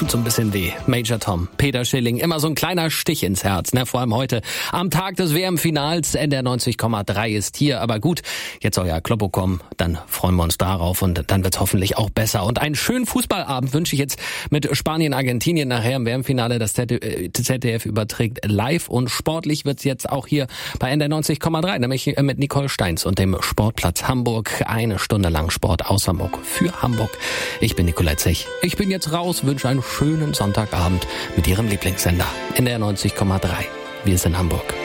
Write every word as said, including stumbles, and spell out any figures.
tut so ein bisschen weh. Major Tom, Peter Schilling, immer so ein kleiner Stich ins Herz, ne? Vor allem heute am Tag des W M-Finals. N D R neunzig Komma drei ist hier, aber gut, jetzt soll ja Kloppo kommen, dann freuen wir uns darauf und dann wird's hoffentlich auch besser. Und einen schönen Fußballabend wünsche ich jetzt mit Spanien, Argentinien nachher im W M-Finale. Das Z D F überträgt live und sportlich wird's jetzt auch hier bei N D R neunzig Komma drei, nämlich mit Nicole Steins und dem Sportplatz Hamburg. Eine Stunde lang Sport aus Hamburg für Hamburg. Ich bin Nikolai Zech. Ich bin jetzt raus, wünsche einen schönen Sonntagabend mit Ihrem Lieblingssender N D R neunzig Komma drei. Wir sind Hamburg.